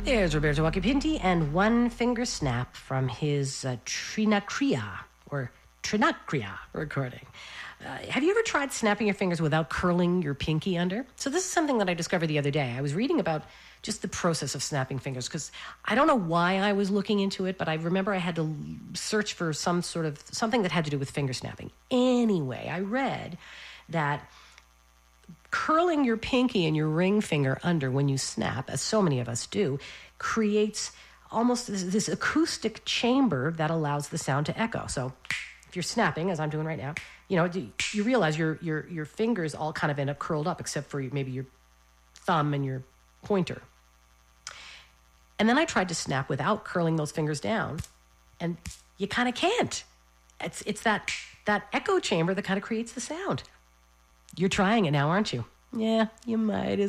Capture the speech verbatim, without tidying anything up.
There's Roberto Acapinti and One Finger Snap from his uh, Trinacria or Trinacria recording. Uh, have you ever tried snapping your fingers without curling your pinky under? So this is something that I discovered the other day. I was reading about just the process of snapping fingers because I don't know why I was looking into it, but I remember I had to search for some sort of something that had to do with finger snapping. Anyway, I read that curling your pinky and your ring finger under when you snap, as so many of us do, creates almost this, this acoustic chamber that allows the sound to echo. So if you're snapping, as I'm doing right now, you know, you realize your your your fingers all kind of end up curled up, except for maybe your thumb and your pointer. And then I tried to snap without curling those fingers down, and you kind of can't. It's it's that that echo chamber that kind of creates the sound. You're trying it now, aren't you? Yeah, you might as